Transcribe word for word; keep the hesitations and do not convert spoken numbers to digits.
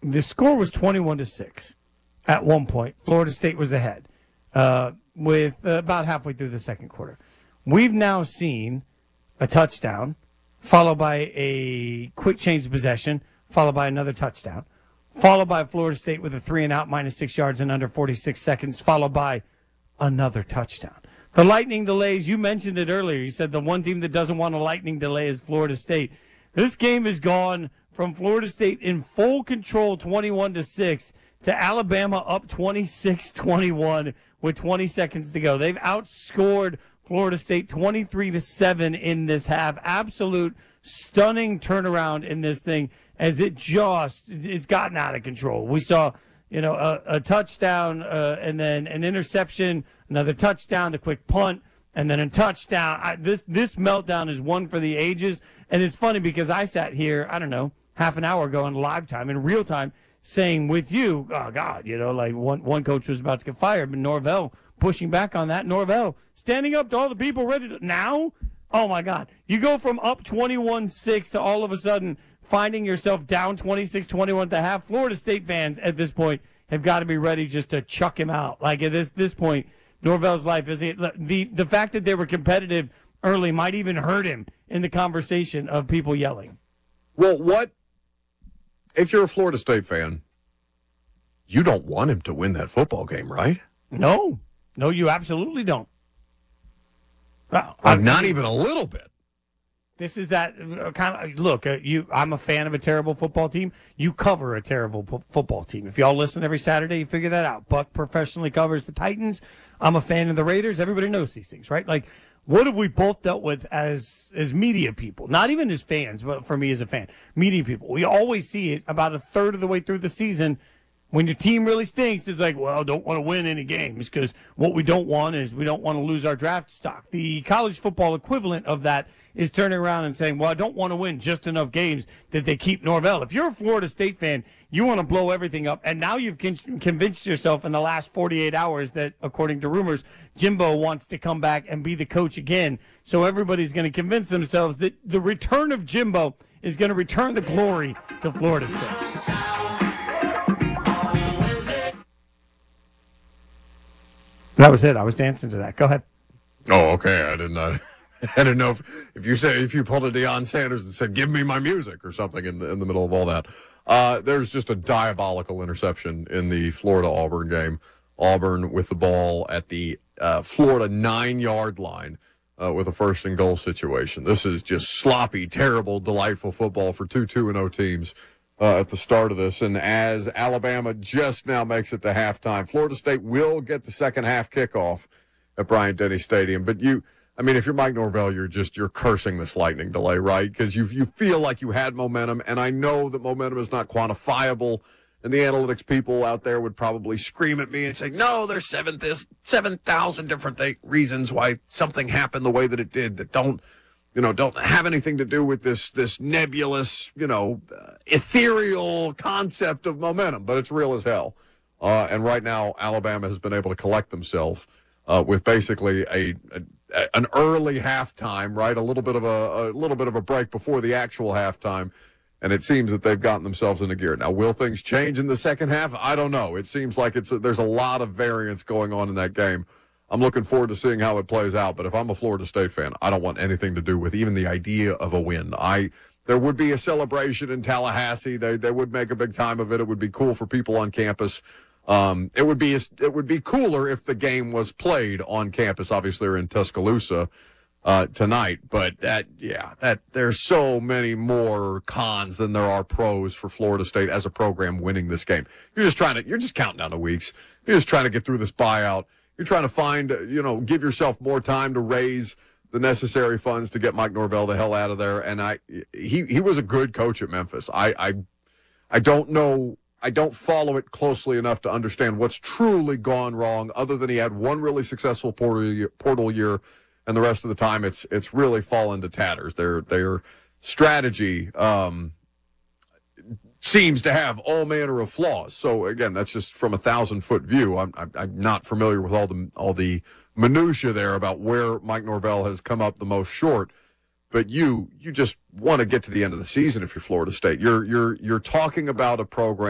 the score was twenty-one to six at one point. Florida State was ahead uh, with uh, about halfway through the second quarter. We've now seen a touchdown followed by a quick change of possession, followed by another touchdown, followed by Florida State with a three and out minus six yards in under forty-six seconds, followed by another touchdown. The lightning delays, you mentioned it earlier. You said the one team that doesn't want a lightning delay is Florida State. This game has gone from Florida State in full control twenty-one to six to Alabama up twenty-six twenty-one with twenty seconds to go. They've outscored Florida State twenty-three to seven in this half. Absolute stunning turnaround in this thing as it just, it's gotten out of control. We saw, you know, a, a touchdown uh, and then an interception, another touchdown, the quick punt, and then a touchdown. I, this this meltdown is one for the ages. And it's funny because I sat here, I don't know, half an hour ago in live time, in real time, saying with you, oh, God, you know, like one, one coach was about to get fired, but Norvell pushing back on that. Norvell standing up to all the people ready to, now? Oh, my God. You go from up twenty-one six to all of a sudden finding yourself down twenty-six twenty-one at the half. Florida State fans at this point have got to be ready just to chuck him out. Like at this this point, Norvell's life is the the fact that they were competitive early might even hurt him in the conversation of people yelling. Well, what if you're a Florida State fan? You don't want him to win that football game, right? No, no, you absolutely don't. Well, uh, not even a little bit. This is that uh, kind of look. Uh, you, I'm a fan of a terrible football team. You cover a terrible po- football team. If y'all listen every Saturday, you figure that out. Buck professionally covers the Titans. I'm a fan of the Raiders. Everybody knows these things, right? Like, what have we both dealt with as as media people? Not even as fans, but for me as a fan, media people. We always see it about a third of the way through the season. When your team really stinks, it's like, well, don't want to win any games because what we don't want is we don't want to lose our draft stock. The college football equivalent of that is turning around and saying, well, I don't want to win just enough games that they keep Norvell. If you're a Florida State fan, you want to blow everything up. And now you've con- convinced yourself in the last forty-eight hours that, according to rumors, Jimbo wants to come back and be the coach again. So everybody's going to convince themselves that the return of Jimbo is going to return the glory to Florida State. That was it. I was dancing to that. Go ahead. Oh, okay. I didn't know. I didn't know if, if you say if you pulled a Deion Sanders and said, "Give me my music" or something in the in the middle of all that. Uh, there's just a diabolical interception in the Florida Auburn game. Auburn with the ball at the uh, Florida nine yard line uh, with a first and goal situation. This is just sloppy, terrible, delightful football for two two and oh teams. Uh, at the start of this, and as Alabama just now makes it to halftime, Florida State will get the second half kickoff at Bryant-Denny Stadium. But you, I mean, if you're Mike Norvell, you're just you're cursing this lightning delay, right? Because you you feel like you had momentum, and I know that momentum is not quantifiable, and the analytics people out there would probably scream at me and say, "No, there's seven this seven thousand different th- reasons why something happened the way that it did that don't." You know, don't have anything to do with this this nebulous, you know, uh, ethereal concept of momentum, but it's real as hell. Uh, and right now, Alabama has been able to collect themselves uh, with basically a, a an early halftime, right? A little bit of a, a little bit of a break before the actual halftime, and it seems that they've gotten themselves into gear. Now, will things change in the second half? I don't know. It seems like it's a, there's a lot of variance going on in that game. I'm looking forward to seeing how it plays out, but if I'm a Florida State fan, I don't want anything to do with even the idea of a win. I there would be a celebration in Tallahassee. They they would make a big time of it. It would be cool for people on campus. Um, it would be it would be cooler if the game was played on campus. Obviously, they're in Tuscaloosa uh, tonight, but that yeah, that there's so many more cons than there are pros for Florida State as a program winning this game. You're just trying to you're just counting down the weeks. You're just trying to get through this buyout. You're trying to find, you know, give yourself more time to raise the necessary funds to get Mike Norvell the hell out of there. And I, he, he was a good coach at Memphis. I, I, I don't know, I don't follow it closely enough to understand what's truly gone wrong, other than he had one really successful portal year, portal year, and the rest of the time it's it's really fallen to tatters. Their their strategy um, seems to have all manner of flaws. So again, that's just from a thousand foot view. I'm, I'm I'm not familiar with all the all the minutia there about where Mike Norvell has come up the most short. But you you just want to get to the end of the season if you're Florida State. You're you're you're talking about a program